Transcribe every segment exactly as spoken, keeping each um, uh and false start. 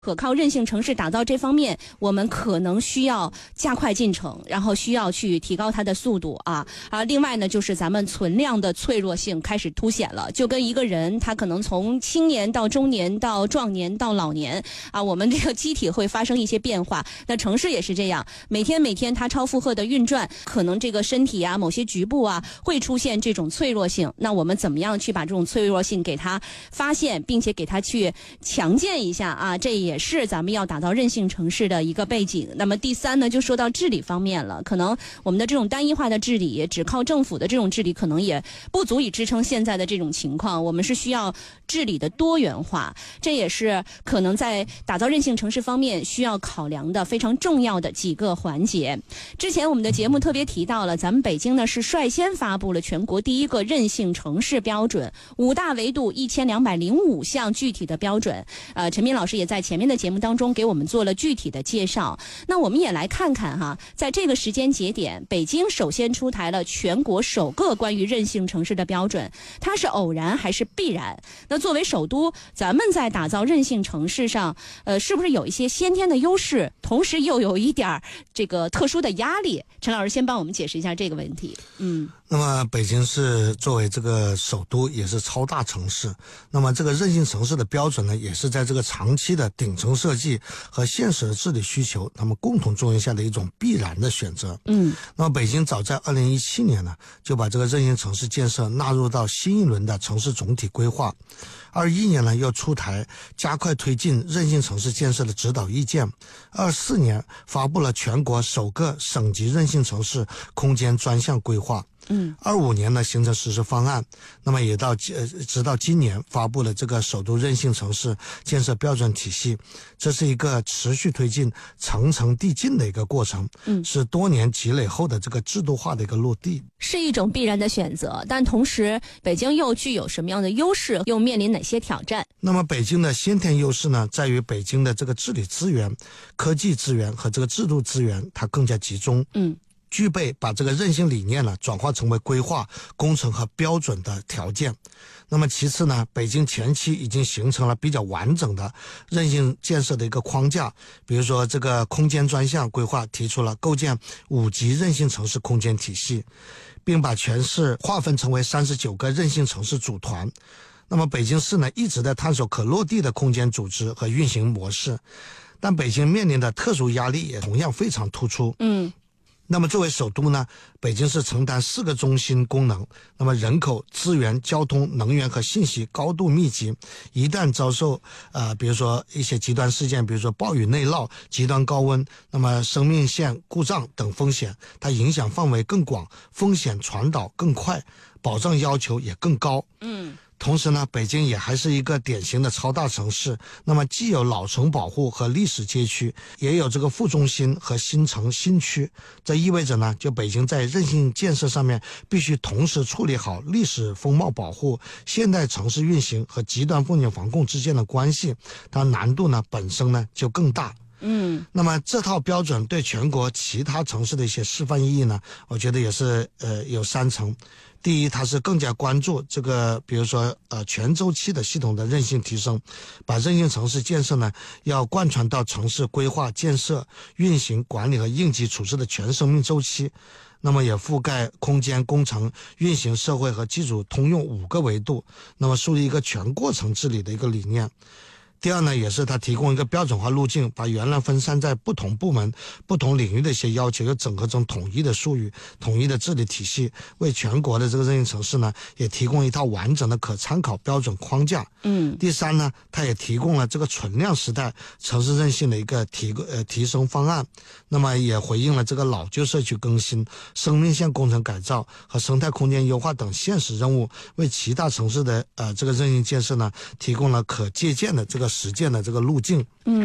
可靠韧性城市打造这方面，我们可能需要加快进程，然后需要去提高它的速度啊啊！另外呢，就是咱们存量的脆弱性开始凸显了，就跟一个人他可能从青年到中年到壮年到老年啊，我们这个机体会发生一些变化。那城市也是这样，每天每天它超负荷的运转，可能这个身体啊某些局部啊会出现这种脆弱性。那我们怎么样去把这种脆弱性给它发现，并且给它去强健一下啊？这也也是咱们要打造韧性城市的一个背景。那么第三呢，就说到治理方面了，可能我们的这种单一化的治理，只靠政府的这种治理，可能也不足以支撑现在的这种情况。我们是需要治理的多元化，这也是可能在打造韧性城市方面需要考量的非常重要的几个环节。之前我们的节目特别提到了，咱们北京呢是率先发布了全国第一个韧性城市标准，五大维度一千两百零五项具体的标准。呃，陈斌老师也在前面的节目当中给我们做了具体的介绍。那我们也来看看哈，在这个时间节点，北京首先出台了全国首个关于韧性城市的标准，它是偶然还是必然？那作为首都，咱们在打造韧性城市上，呃，是不是有一些先天的优势，同时又有一点这个特殊的压力？陈老师先帮我们解释一下这个问题。嗯。 那么北京市作为这个首都，也是超大城市，那么这个韧性城市的标准呢，也是在这个长期的顶层设计和现实的治理需求他们共同作用下的一种必然的选择。 嗯， 那么北京早在二零一七年呢，就把这个韧性城市建设纳入到新一轮的城市总体规划。二一年呢，又出台加快推进韧性城市建设的指导意见。二四年发布了全国首个省级韧性城市空间专项规划。 嗯， 二五年呢形成实施方案，那么也到呃直到今年发布了这个首都韧性城市建设标准体系。这是一个持续推进、层层递进的一个过程， 嗯， 是多年积累后的这个制度化的一个落地， 是一种必然的选择。但同时，北京又具有什么样的优势，又面临哪些挑战？ 那么北京的先天优势呢，在于北京的这个治理资源、科技资源和这个制度资源它更加集中。 嗯。 具备把这个韧性理念呢转化成为规划、工程和标准的条件。那么其次呢，北京前期已经形成了比较完整的韧性建设的一个框架，比如说这个空间专项规划提出了构建五级韧性城市空间体系，并把全市划分成为三十九个韧性城市组团。那么北京市呢一直在探索可落地的空间组织和运行模式，但北京面临的特殊压力也同样非常突出。 嗯。 那么作为首都呢，北京市承担四个中心功能，那么人口、资源、交通、能源和信息高度密集，一旦遭受呃比如说一些极端事件，比如说暴雨内涝、极端高温，那么生命线故障等风险，它影响范围更广，风险传导更快，保障要求也更高。 嗯。 同时呢，北京也还是一个典型的超大城市，那么既有老城保护和历史街区，也有这个副中心和新城新区。这意味着呢，就北京在韧性建设上面必须同时处理好历史风貌保护、现代城市运行和极端风险防控之间的关系，它难度呢本身呢就更大。 嗯， 那么这套标准对全国其他城市的一些示范意义呢，我觉得也是呃有三层。第一，它是更加关注这个，比如说呃全周期的系统的韧性提升，把韧性城市建设呢要贯穿到城市规划、建设、运行、管理和应急处置的全生命周期。那么也覆盖空间、工程、运行、社会和技术通用五个维度，那么树立一个全过程治理的一个理念。第二呢，也是它提供一个标准化路径，把原来分散在不同部门、不同领域的一些要求，又整合成统一的术语、统一的治理体系，为全国的这个韧性城市呢，也提供一套完整的可参考标准框架。 嗯。 第三呢，它也提供了这个存量时代城市韧性的一个提呃提升方案，那么也回应了这个老旧社区更新、生命线工程改造和生态空间优化等现实任务，为其他城市的呃这个韧性建设呢，提供了可借鉴的这个实践的这个路径。 嗯，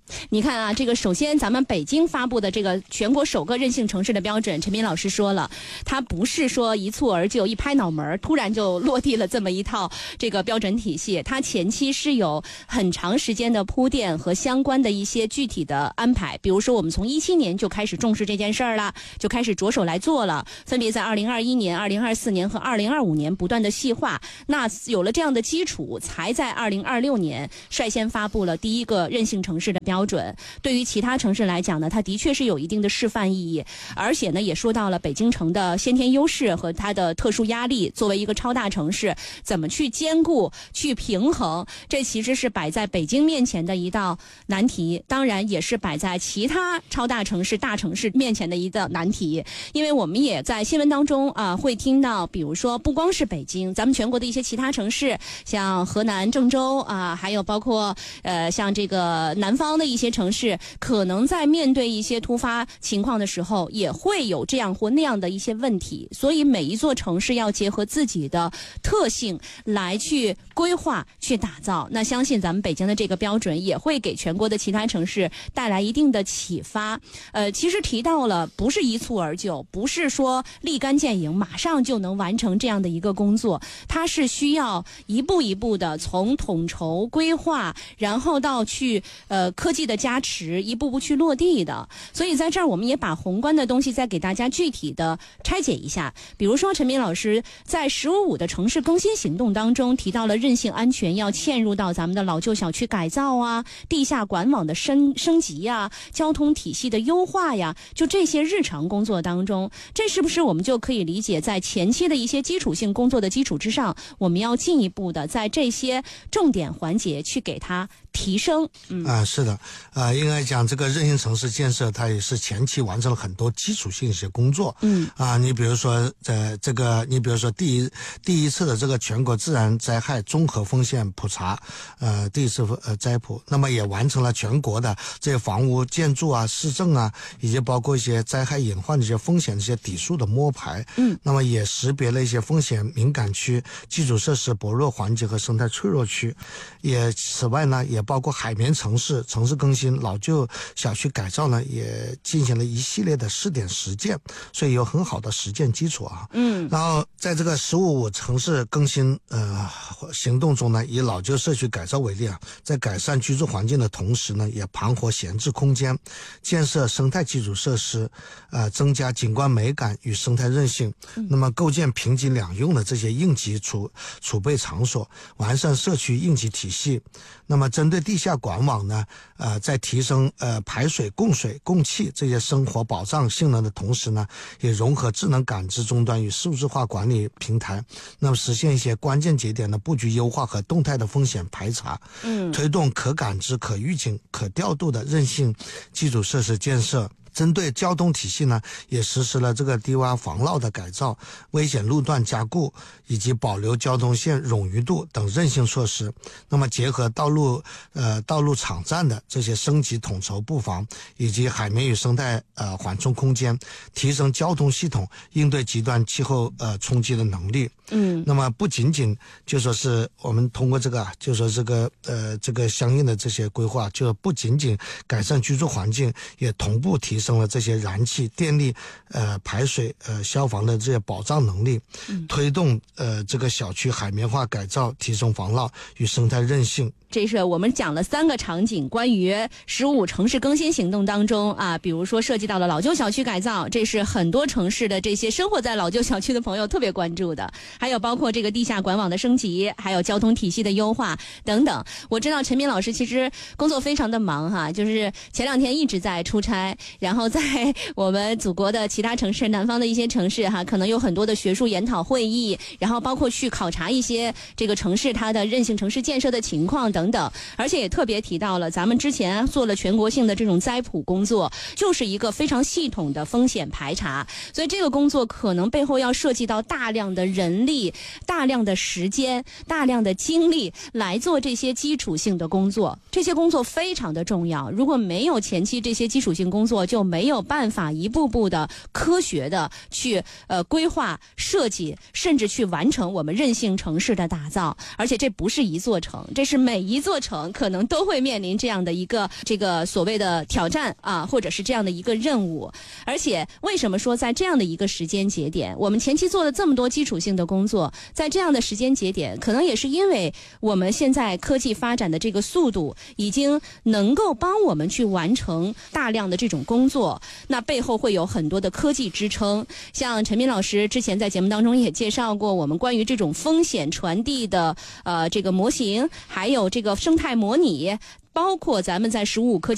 你看啊，这个首先咱们北京发布的这个全国首个韧性城市的标准，陈斌老师说了，它不是说一蹴而就、一拍脑门突然就落地了这么一套这个标准体系，它前期是有很长时间的铺垫和相关的一些具体的安排。比如说，我们从一七年就开始重视这件事儿了，就开始着手来做了，分别在二零二一年、二零二四年和二零二五年不断的细化。那有了这样的基础，才在二零二六年率先发布了第一个韧性城市的标准。标准对于其他城市来讲呢，它的确是有一定的示范意义，而且呢，也说到了北京城的先天优势和它的特殊压力，作为一个超大城市，怎么去兼顾、去平衡，这其实是摆在北京面前的一道难题，当然也是摆在其他超大城市、大城市面前的一道难题。因为我们也在新闻当中啊，会听到，比如说不光是北京，咱们全国的一些其他城市，像河南郑州啊，还有包括呃像这个南方的一些城市，可能在面对一些突发情况的时候，也会有这样或那样的一些问题。所以每一座城市要结合自己的特性来去规划、去打造。那相信咱们北京的这个标准也会给全国的其他城市带来一定的启发。呃，其实提到了，不是一蹴而就，不是说立竿见影，马上就能完成这样的一个工作，它是需要一步一步的从统筹规划，然后到去呃科技的加持，一步步去落地的。所以在这儿我们也把宏观的东西再给大家具体的拆解一下。比如说陈斌老师在十五五的城市更新行动当中提到了韧性安全要嵌入到咱们的老旧小区改造啊、地下管网的升升级呀、交通体系的优化呀，就这些日常工作当中，这是不是我们就可以理解，在前期的一些基础性工作的基础之上，我们要进一步的在这些重点环节去给它提升？嗯啊、呃，是的，呃，应该讲这个韧性城市建设，它也是前期完成了很多基础性一些工作。 嗯啊、呃，你比如说在这个，你比如说第一第一次的这个全国自然灾害综合风险普查，呃，第一次呃灾普，那么也完成了全国的这些房屋建筑啊、市政啊，以及包括一些灾害隐患的一些风险的一些底数的摸排。 嗯， 那么也识别了一些风险敏感区、基础设施薄弱环节和生态脆弱区。也此外呢，也包括海绵城市、城市更新、老旧小区改造呢，也进行了一系列的试点实践，所以有很好的实践基础啊。 嗯， 然后在这个十五五城市更新呃行动中呢，以老旧社区改造为例啊，在改善居住环境的同时呢，也盘活闲置空间，建设生态基础设施，呃，增加景观美感与生态韧性。 嗯、 那么构建平级两用的这些应急储储备场所，完善社区应急体系。那么针对地下管网呢，呃，在提升呃排水、供水、供气这些生活保障性能的同时呢，也融合智能感知终端与数字化管理平台，那么实现一些关键节点的布局优化和动态的风险排查。 嗯， 推动可感知、可预警、可调度的韧性基础设施建设。针对交通体系呢，也实施了这个低洼防涝的改造、危险路段加固以及保留交通线冗余度等韧性措施。那么结合道路呃道路场站的这些升级统筹布防，以及海绵与生态呃缓冲空间，提升交通系统应对极端气候呃冲击的能力。 嗯， 那么不仅仅就说是我们通过这个，就说这个呃这个相应的这些规划，就不仅仅改善居住环境，也同步提升了这些燃气、电力、呃排水、呃消防的这些保障能力， 嗯、 推动呃这个小区海绵化改造，提升防涝与生态韧性。 这是我们讲了三个场景，关于十五城市更新行动当中啊，比如说涉及到了老旧小区改造，这是很多城市的这些生活在老旧小区的朋友特别关注的，还有包括这个地下管网的升级，还有交通体系的优化等等。我知道陈斌老师其实工作非常的忙哈，就是前两天一直在出差，然后在我们祖国的其他城市、南方的一些城市哈，可能有很多的学术研讨会议，然后包括去考察一些这个城市它的韧性城市建设的情况等等，而且也特别提到了咱们之前做了全国性的这种灾普工作，就是一个非常系统的风险排查，所以这个工作可能背后要涉及到大量的人力、大量的时间、大量的精力来做这些基础性的工作。 这些工作非常的重要，如果没有前期这些基础性工作，就没有办法一步步的科学的去呃规划设计，甚至去完成我们韧性城市的打造。而且这不是一座城，这是每一座城可能都会面临这样的一个这个所谓的挑战啊，或者是这样的一个任务。而且为什么说在这样的一个时间节点，我们前期做了这么多基础性的工作，在这样的时间节点，可能也是因为我们现在科技发展的这个速度已经能够帮我们去完成大量的这种工作，那背后会有很多的科技支撑。像陈斌老师之前在节目当中也介绍过，我们关于这种风险传递的呃这个模型，还有这个生态模拟，包括咱们在十五五科技